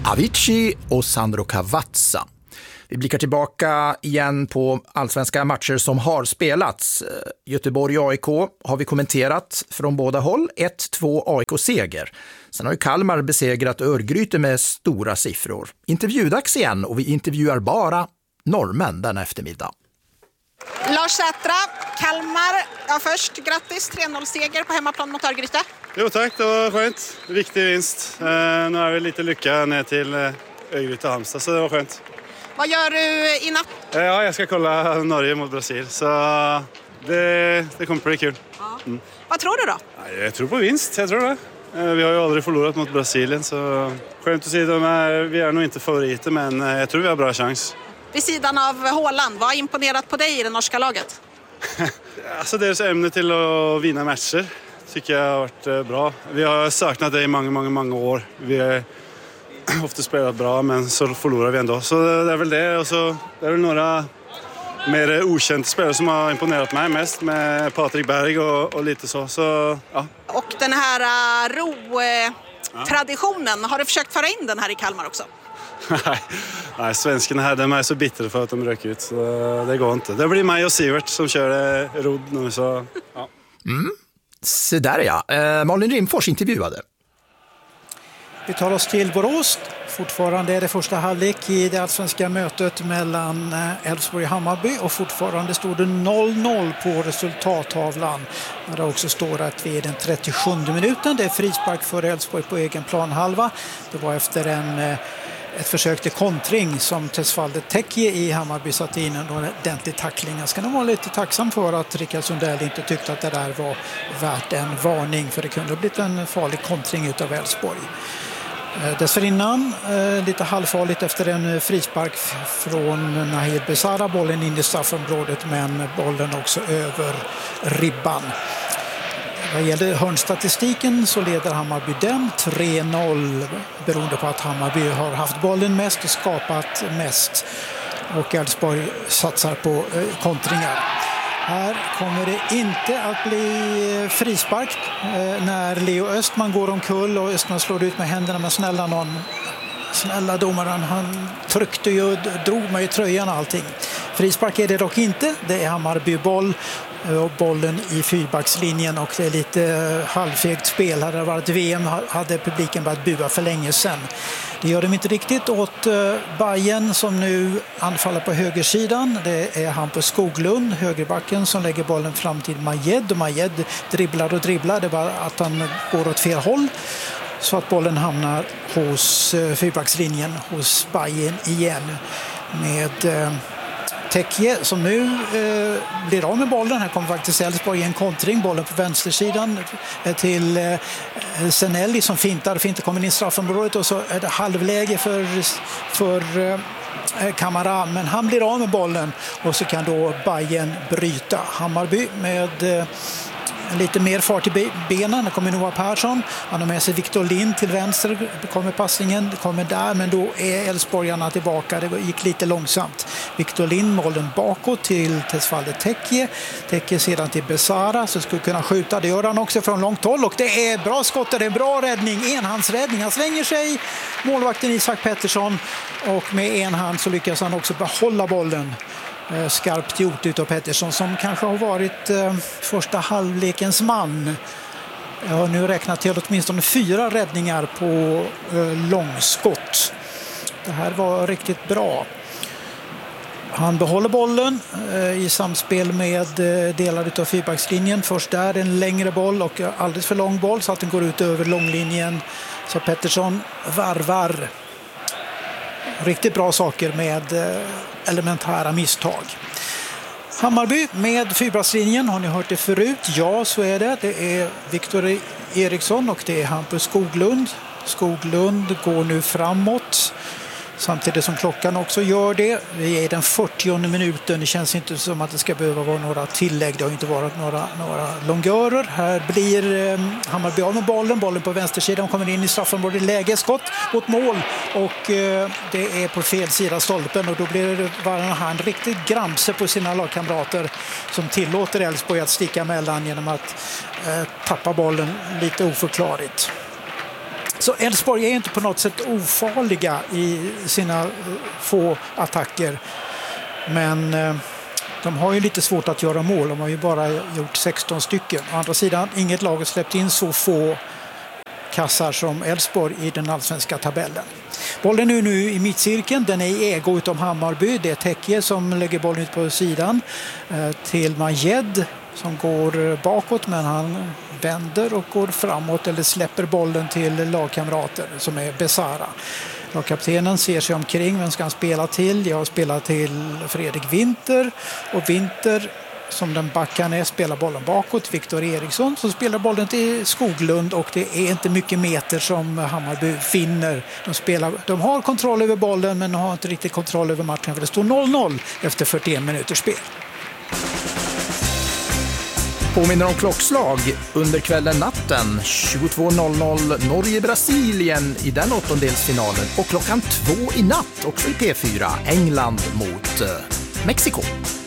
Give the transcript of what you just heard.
Avicii och Sandro Cavazza. Vi blickar tillbaka igen på allsvenska matcher som har spelats. Göteborg och AIK har vi kommenterat från båda håll. 1-2 AIK-seger. Sen har ju Kalmar besegrat Örgryte med stora siffror. Intervjudags igen och vi intervjuar bara norrmän den eftermiddag. Lars Sätra, Kalmar. Ja, först grattis, 3-0-seger på hemmaplan mot Örgryte. Jo tack, det var skönt. Viktig vinst. Nu är vi lite lycka ner till Örgryte och Halmstad, så det var skönt. Vad gör du i natt? Ja, jag ska kolla Norge mot Brasil, så det kommer bli kul. Ja. Vad tror du då? Jag tror på vinst, jag tror det. Vi har ju aldrig förlorat mot Brasilien, så skönt att se dem. Vi är nog inte favoriter, men jag tror vi har bra chans. Vid sidan av Haaland, vad har imponerat på dig i det norska laget? Alltså deras ämne till att vinna matcher tycker jag har varit bra. Vi har saknat det i många år. Vi har ofta spelat bra, men så förlorar vi ändå. Så det är väl det. Och så det är väl några mer okända spelare som har imponerat mig mest, med Patrik Berg och lite så. Ja. Och den här ro-traditionen, har du försökt föra in den här i Kalmar också? Nej, svenskarna här, de är så bittra för att de rök ut, så det går inte. Det blir mig och Sivert som kör rodd nu, så ja. Så där ja. Malin Rimfors intervjuade. Vi tar oss till Borås. Fortfarande är det första halvlek i det allsvenska mötet mellan Elfsborg och Hammarby, och fortfarande står det 0-0 på resultattavlan. Där det också står att vi är den 37 minuten. Det är frispark för Elfsborg på egen planhalva. Det var efter ett försök till kontring som Tesfalde Tekje i Hammarby satte in en ordentlig tackling. Jag ska nog vara lite tacksam för att Rickard Sundell inte tyckte att det där var värt en varning, för det kunde ha blivit en farlig kontring utav Elfsborg. Dessförinnan lite halvfarligt efter en frispark från Nahir Besara, bollen in i straffområdet, men bollen också över ribban. Vad gäller hörnstatistiken så leder Hammarby den 3-0, beroende på att Hammarby har haft bollen mest och skapat mest, och Elfsborg satsar på kontringar. Här kommer det inte att bli frispark när Leo Östman går omkull och Östman slår ut med händerna, men snälla domaren, han tryckte ju, drog mig i tröjan och allting. Frispark är det dock inte, det är Hammarby boll och bollen i fyrbackslinjen, och det är lite halvfegt spel. Hade det varit VM hade publiken börjat bua för länge sedan. Det gör de inte riktigt åt Bayern, som nu anfaller på högersidan. Det är Hampus Skoglund, högerbacken, som lägger bollen fram till Majed, och Majed dribblar och dribblar. Det är bara att han går åt fel håll, så att bollen hamnar hos fyrbackslinjen hos Bayern igen, med Tekje som nu blir av med bollen. Här kommer faktiskt Elfsborg i en kontring. Bollen på vänstersidan till Senelli som fintar kommer in i straffområdet, och så är det halvläge för Kamara, men han blir av med bollen, och så kan då Bayern bryta. Hammarby med lite mer fart i benen. Det kommer Noah Persson. Han har med sig Victor Lind till vänster. Det kommer passningen. Det kommer där. Men då är Elfsborgarna tillbaka. Det gick lite långsamt. Victor Lind bollen bakåt till Tesfalde Tekje. Tekje sedan till Besara. Så skulle kunna skjuta. Det gör han också från långt håll. Och det är bra skott. Det är bra räddning. Enhandsräddning. Han svänger sig. Målvakten Isak Pettersson. Och med en hand så lyckas han också behålla bollen. Skarpt gjort utav Pettersson, som kanske har varit första halvlekens man. Jag har nu räknat till åtminstone 4 räddningar på långskott. Det här var riktigt bra. Han behåller bollen i samspel med delar utav fyrbackslinjen. Först där en längre boll och alldeles för lång boll, så att den går ut över långlinjen. Så Pettersson varvar. Riktigt bra saker med elementära misstag. Hammarby med fyrbackslinjen, har ni hört det förut? Ja, så är det. Det är Viktor Eriksson och det är Hampus Skoglund. Skoglund går nu framåt, samtidigt som klockan också gör det. Vi är i den 40:e minuten. Det känns inte som att det ska behöva vara några tillägg. Det har inte varit några långörer. Här blir Hammarby av med bollen på vänstersidan, kommer in i straffområdet, läge, skott mot mål, och det är på fel sida stolpen, och då blir han riktigt gramse på sina lagkamrater, som tillåter Elfsborg att sticka emellan genom att tappa bollen lite oförklarligt. Så Elfsborg är inte på något sätt ofarliga i sina få attacker. Men de har ju lite svårt att göra mål. De har ju bara gjort 16 stycken. Å andra sidan, inget lag har släppt in så få kassar som Elfsborg i den allsvenska tabellen. Bollen är nu i mittcirkeln. Den är i ägo utav Hammarby. Det är Tekje som lägger bollen ut på sidan till Majed som går bakåt, men han vänder och går framåt eller släpper bollen till lagkamrater som är Besara. Lagkaptenen ser sig omkring. Vem ska han spela till? Jag spelar till Fredrik Winter, och Winter som den backen är spelar bollen bakåt. Viktor Eriksson som spelar bollen till Skoglund, och det är inte mycket meter som Hammarby finner. De har kontroll över bollen, men de har inte riktigt kontroll över matchen, för det står 0-0 efter 41 minuters spel. Påminner om klockslag under kvällen natten 22.00 Norge-Brasilien i den åttondelsfinalen, och klockan 2 i natt också i P4 England mot Mexiko.